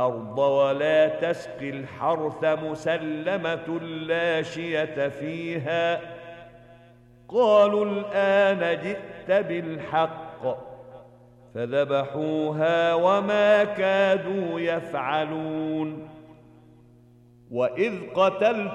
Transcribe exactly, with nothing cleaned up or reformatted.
الأرض ولا تسقي الحرث مسلمة لا شية فيها. قالوا الآن جئت بالحق، فذبحوها وما كادوا يفعلون. وإذ قتلت